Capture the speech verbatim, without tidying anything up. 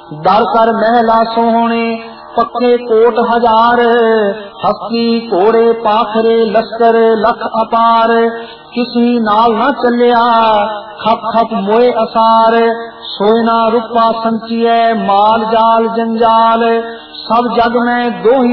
दर कर महला सोहणे पक्के कोट हजार, हस्ती घोड़े पाखरे लश्कर लख अपार। किसी नाल न चलिया खप खप मोए असार, सोना रुपा संचिए माल जाल जंजाल। सब जग में दो ही